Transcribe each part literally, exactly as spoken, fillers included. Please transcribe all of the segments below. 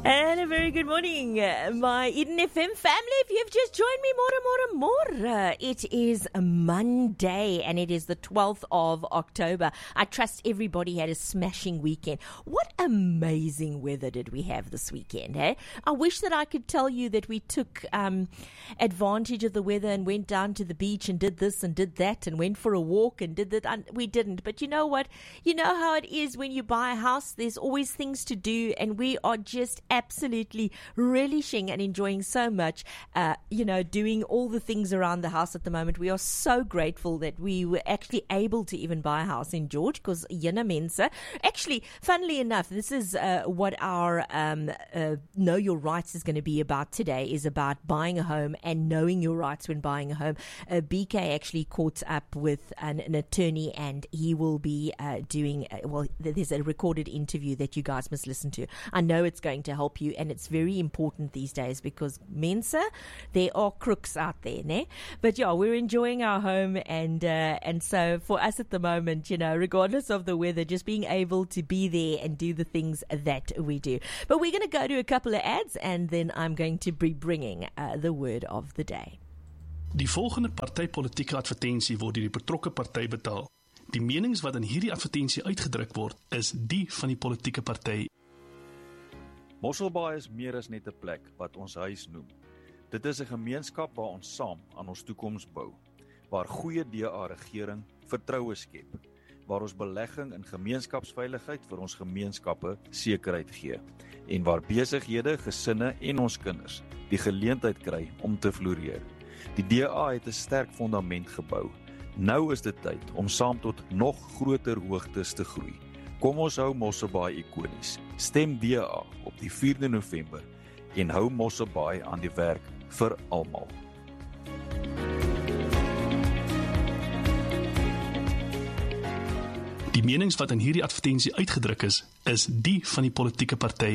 And a very good morning, my Eden F M family. If you've just joined me, more, more, more. It is Monday and it is the twelfth of October. I trust everybody had a smashing weekend. What amazing weather did we have this weekend, eh? I wish that I could tell you that we took um, advantage of the weather and went down to the beach and did this and did that and went for a walk and did that. And we didn't. But you know what? You know how it is when you buy a house. There's always things to do, and we are just absolutely relishing and enjoying so much, uh, you know, doing all the things around the house at the moment. We are so grateful that we were actually able to even buy a house in George, because Yana Mensa, actually, funnily enough, this is uh, what our um, uh, Know Your Rights is going to be about today, is about buying a home and knowing your rights when buying a home. Uh, B K actually caught up with an, an attorney, and he will be uh, doing, uh, well, there's a recorded interview that you guys must listen to. I know it's going to help help you, and it's very important these days because, Mensa, there are crooks out there, ne? But yeah, we're enjoying our home, and uh, and so for us at the moment, you know, regardless of the weather, just being able to be there and do the things that we do. But we're going to go to a couple of ads, and then I'm going to be bringing uh, the word of the day. Die volgende partypolitieke advertensie word deur die betrokke party betaal. Die menings wat in hierdie advertensie uitgedruk word, is die van die politieke party. Mosselbaai is meer as net 'n plek wat ons huis noem. Dit is 'n gemeenskap waar ons saam aan ons toekoms bou, waar goeie D A-regering vertroue skep, waar ons belegging in gemeenskapsveiligheid vir ons gemeenskappe sekerheid gee, en waar besighede, gesinne en ons kinders die geleentheid kry om te floreer. Die D A het 'n sterk fondament gebou. Nou is dit tyd om saam tot nog groter hoogtes te groei. Kom ons hou Mosselbaai ikonies. Stem D A op die vierde November en hou Mosselbaai aan die werk vir almal. Die menings wat in hierdie advertensie uitgedruk is, is die van die politieke party.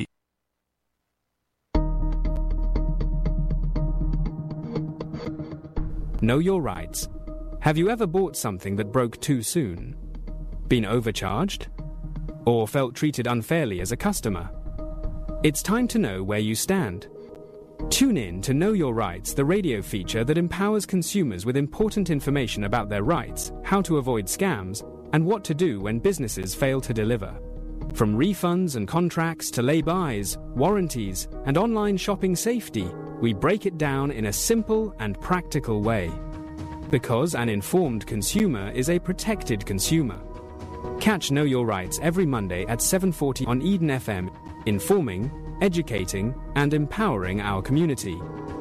Know your rights. Have you ever bought something that broke too soon? Been overcharged? Or felt treated unfairly as a customer? It's time to know where you stand. Tune in to Know Your Rights, the radio feature that empowers consumers with important information about their rights, how to avoid scams, and what to do when businesses fail to deliver. From refunds and contracts to lay-bys, warranties, and online shopping safety, we break it down in a simple and practical way. Because an informed consumer is a protected consumer. Catch Know Your Rights every Monday at seven forty on Eden F M, informing, educating, and empowering our community.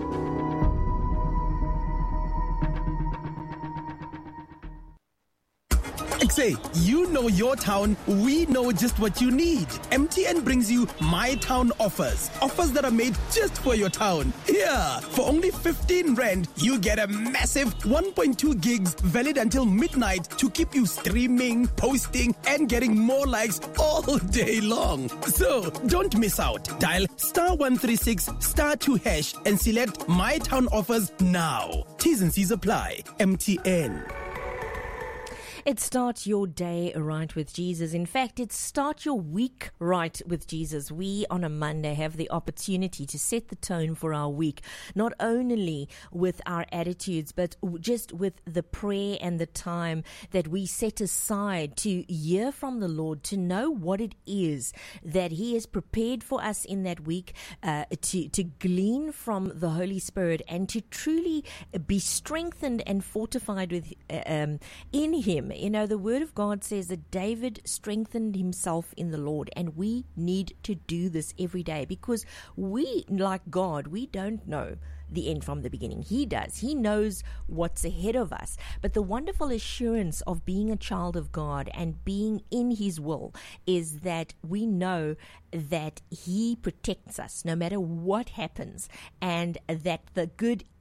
Say, you know your town, we know just what you need. M T N brings you My Town offers. Offers that are made just for your town. Yeah, for only fifteen rand, you get a massive one point two gigs valid until midnight to keep you streaming, posting, and getting more likes all day long. So, don't miss out. Dial star one three six star two hash and select My Town offers now. T's and C's apply. M T N. It's start your day right with Jesus. In fact, it's start your week right with Jesus. We, on a Monday, have the opportunity to set the tone for our week, not only with our attitudes, but just with the prayer and the time that we set aside to hear from the Lord, to know what it is that He has prepared for us in that week, uh, to, to glean from the Holy Spirit and to truly be strengthened and fortified with uh, um, in Him. You know, the Word of God says that David strengthened himself in the Lord, and we need to do this every day because we, like God, we don't know the end from the beginning. He does. He knows what's ahead of us. But the wonderful assurance of being a child of God and being in His will is that we know that He protects us no matter what happens, and that the good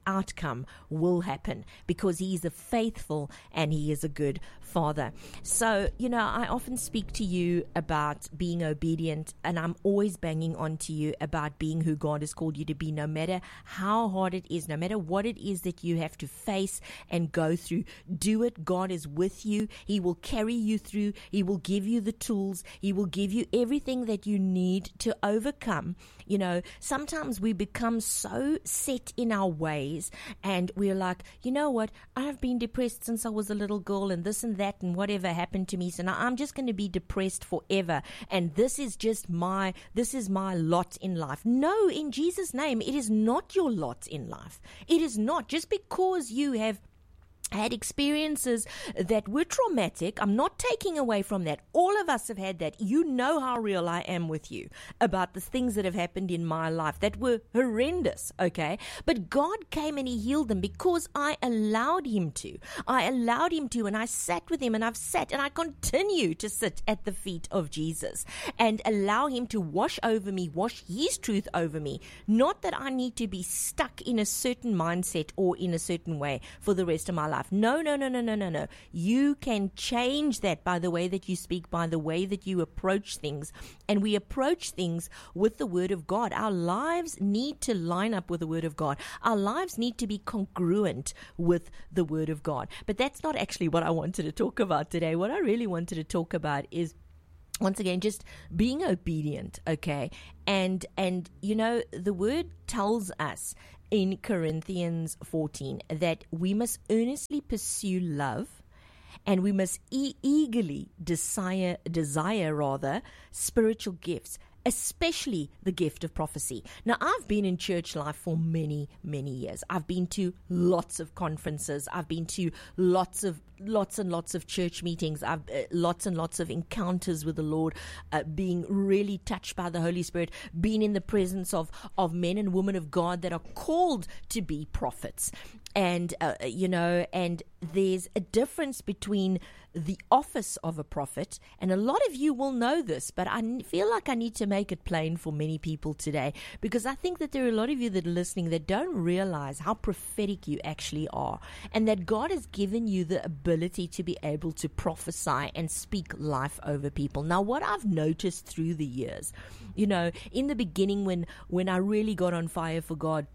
outcome will happen because he is a faithful and he is a good Father. So, you know, I often speak to you about being obedient, and I'm always banging on to you about being who God has called you to be, no matter how hard it is, no matter what it is that you have to face and go through. Do it. God is with you. He will carry you through. He will give you the tools. He will give you everything that you need to overcome. You know, sometimes we become so set in our ways and we're like, you know what, I've been depressed since I was a little girl and this and that and whatever happened to me, so now I'm just going to be depressed forever and this is just my, this is my lot in life. No, in Jesus' name, it is not your lot in life. It is not. Just because you have had experiences that were traumatic, I'm not taking away from that. All of us have had that. You know how real I am with you about the things that have happened in my life that were horrendous, okay? But God came and he healed them because I allowed him to. I allowed him to, and I sat with him, and I've sat and I continue to sit at the feet of Jesus and allow him to wash over me, wash his truth over me. Not that I need to be stuck in a certain mindset or in a certain way for the rest of my life. No, no, no, no, no, no, no. You can change that by the way that you speak, by the way that you approach things. And we approach things with the Word of God. Our lives need to line up with the Word of God. Our lives need to be congruent with the Word of God. But that's not actually what I wanted to talk about today. What I really wanted to talk about is, once again, just being obedient, okay? And, and you know, the Word tells us in Corinthians fourteen that we must earnestly pursue love, and we must e- eagerly desire, desire rather, spiritual gifts, especially the gift of prophecy. Now, I've been in church life for many, many years. I've been to lots of conferences. I've been to lots of lots and lots of church meetings. I've uh, lots and lots of encounters with the Lord, uh, being really touched by the Holy Spirit, being in the presence of, of men and women of God that are called to be prophets. And, uh, you know, and there's a difference between the office of a prophet, and a lot of you will know this, but I feel like I need to make it plain for many people today, because I think that there are a lot of you that are listening that don't realize how prophetic you actually are, and that God has given you the ability to be able to prophesy and speak life over people. Now, what I've noticed through the years, you know, in the beginning when, when I really got on fire for God,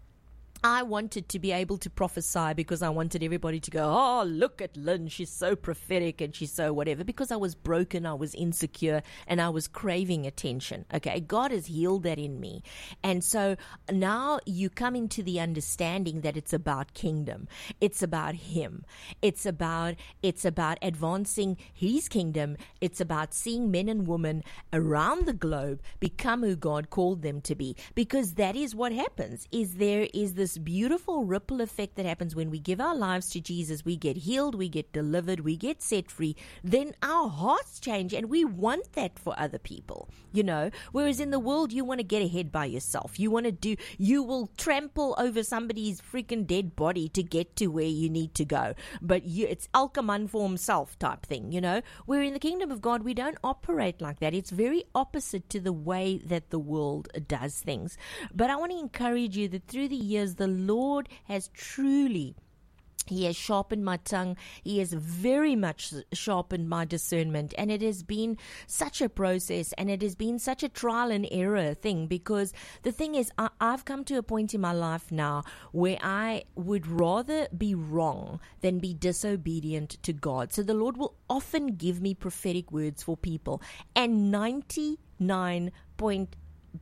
I wanted to be able to prophesy because I wanted everybody to go, oh, look at Lynn, she's so prophetic and she's so whatever, because I was broken, I was insecure, and I was craving attention. Okay, God has healed that in me. And so now you come into the understanding that it's about kingdom. It's about him. It's about, it's about advancing his kingdom. It's about seeing men and women around the globe become who God called them to be, because that is what happens, is there is this beautiful ripple effect that happens when we give our lives to Jesus. We get healed, we get delivered, we get set free. Then our hearts change, and we want that for other people, you know. Whereas in the world, you want to get ahead by yourself. You want to do, you will trample over somebody's freaking dead body to get to where you need to go. But you, it's elke man for himself type thing, you know. Where in the kingdom of God, we don't operate like that. It's very opposite to the way that the world does things. But I want to encourage you that through the years, the Lord has truly, he has sharpened my tongue. He has very much sharpened my discernment. And it has been such a process, and it has been such a trial and error thing, because the thing is, I, I've come to a point in my life now where I would rather be wrong than be disobedient to God. So the Lord will often give me prophetic words for people, and ninety-nine point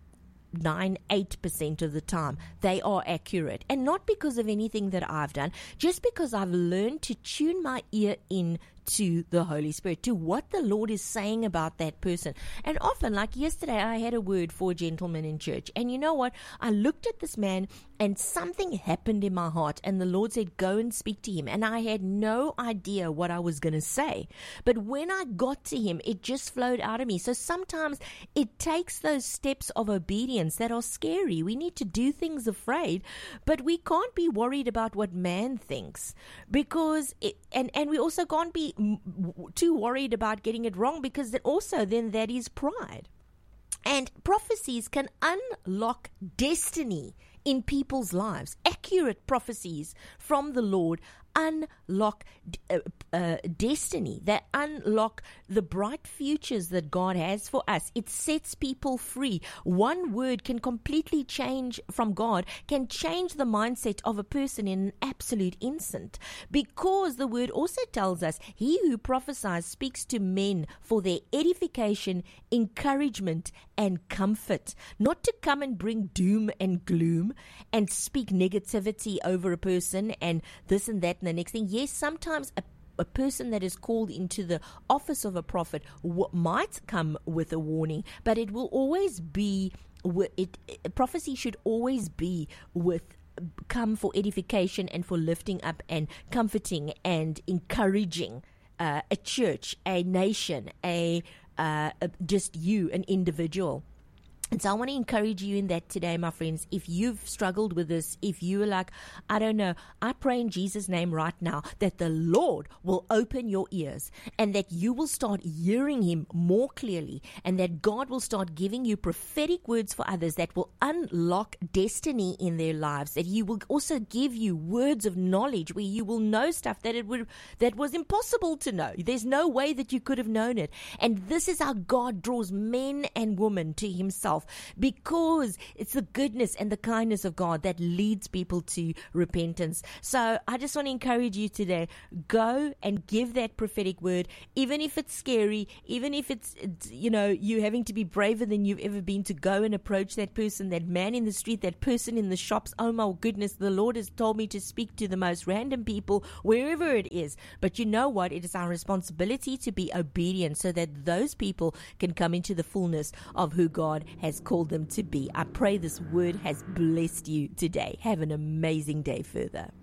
nine eight percent of the time they are accurate, and not because of anything that I've done, just because I've learned to tune my ear in to the Holy Spirit, to what the Lord is saying about that person. And often, like yesterday, I had a word for a gentleman in church, and you know what, I looked at this man and something happened in my heart, and the Lord said, go and speak to him. And I had no idea what I was going to say, but when I got to him, it just flowed out of me. So sometimes it takes those steps of obedience that are scary. We need to do things afraid, but we can't be worried about what man thinks, because it, and and we also can't be too worried about getting it wrong, because that also then that is pride. And prophecies can unlock destiny in people's lives. Accurate prophecies from the Lord unlock uh, uh, destiny, that unlock the bright futures that God has for us. It sets people free. One word can completely change from God, can change the mindset of a person in an absolute instant, because the word also tells us he who prophesies speaks to men for their edification, encouragement, and comfort, not to come and bring doom and gloom and speak negativity over a person and this and that and the next thing. Yes, sometimes a A person that is called into the office of a prophet w- might come with a warning, but it will always be, w- it, it, prophecy should always be with, come for edification and for lifting up and comforting and encouraging uh, a church, a nation, a, uh, a just you, an individual. And so I want to encourage you in that today, my friends. If you've struggled with this, if you are like, I don't know, I pray in Jesus' name right now that the Lord will open your ears and that you will start hearing him more clearly, and that God will start giving you prophetic words for others that will unlock destiny in their lives, that he will also give you words of knowledge where you will know stuff that it would that was impossible to know. There's no way that you could have known it. And this is how God draws men and women to himself, because it's the goodness and the kindness of God that leads people to repentance. So I just want to encourage you today, go and give that prophetic word, even if it's scary, even if it's, it's you know, you having to be braver than you've ever been to go and approach that person, that man in the street, that person in the shops. Oh my goodness, the Lord has told me to speak to the most random people, wherever it is. But you know what? It is our responsibility to be obedient so that those people can come into the fullness of who God has called them to be. I pray this word has blessed you today. Have an amazing day further.